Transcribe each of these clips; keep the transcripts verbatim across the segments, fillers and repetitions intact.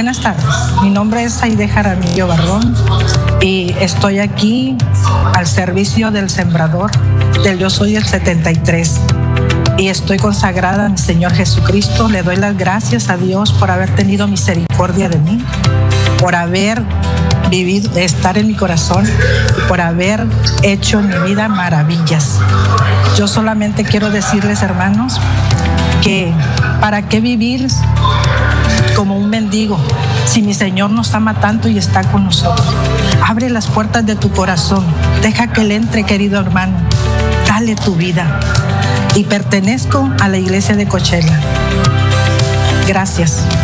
Buenas tardes, mi nombre es Aide Jaramillo Barrón y estoy aquí al servicio del Sembrador del Yo Soy el setenta y tres y estoy consagrada a mi Señor Jesucristo. Le doy las gracias a Dios por haber tenido misericordia de mí, por haber vivido, estar en mi corazón y por haber hecho en mi vida maravillas. Yo solamente quiero decirles, hermanos, que ¿para qué vivir como un mendigo si mi Señor nos ama tanto y está con nosotros? Abre las puertas de tu corazón, deja que Él entre, querido hermano, dale tu vida. Y pertenezco a la iglesia de Coachella. Gracias.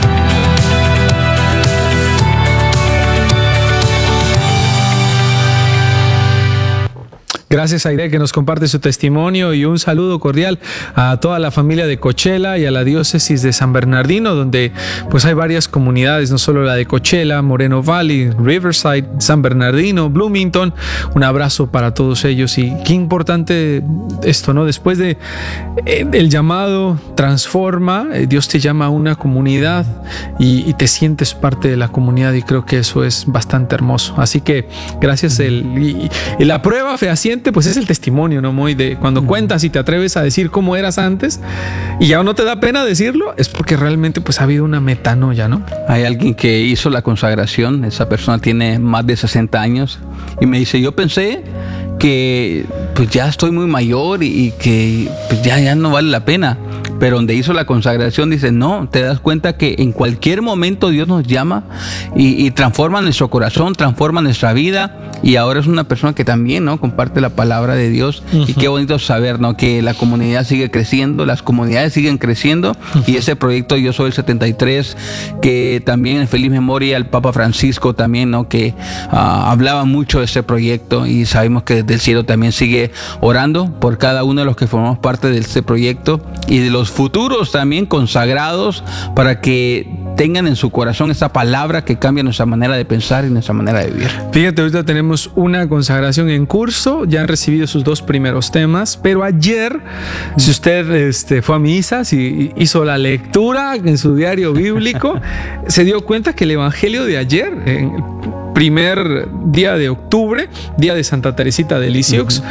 Gracias, Aide, que nos comparte su testimonio, y un saludo cordial a toda la familia de Coachella y a la diócesis de San Bernardino, donde pues hay varias comunidades, no solo la de Coachella, Moreno Valley, Riverside, San Bernardino, Bloomington. Un abrazo para todos ellos. Y qué importante esto, ¿no? Después de eh, el llamado transforma, eh, Dios te llama a una comunidad y, y te sientes parte de la comunidad, y creo que eso es bastante hermoso. Así que gracias. El, y, y la prueba fehaciente pues es el testimonio, ¿no, Moy? De cuando cuentas y te atreves a decir cómo eras antes y ya no te da pena decirlo, es porque realmente pues ha habido una metanoia, ¿no? Hay alguien que hizo la consagración, esa persona tiene más de sesenta años y me dice, yo pensé que pues ya estoy muy mayor y, y que pues ya, ya no vale la pena. Pero donde hizo la consagración dice, no, te das cuenta que en cualquier momento Dios nos llama y, y transforma nuestro corazón, transforma nuestra vida, y ahora es una persona que también, ¿no?, comparte la palabra de Dios. Uh-huh. Y qué bonito saber, ¿no?, que la comunidad sigue creciendo, las comunidades siguen creciendo. Uh-huh. Y ese proyecto Yo Soy el setenta y tres, que también en feliz memoria al Papa Francisco también, ¿no?, que uh, hablaba mucho de ese proyecto, y sabemos que desde el cielo también sigue orando por cada uno de los que formamos parte de este proyecto y de los futuros también consagrados, para que tengan en su corazón esa palabra que cambia nuestra manera de pensar y nuestra manera de vivir. Fíjate, ahorita tenemos una consagración en curso, ya han recibido sus dos primeros temas, pero ayer, si usted este, fue a misa, si hizo la lectura en su diario bíblico, se dio cuenta que el evangelio de ayer, en el primer día de octubre, día de Santa Teresita de Lisieux, uh-huh,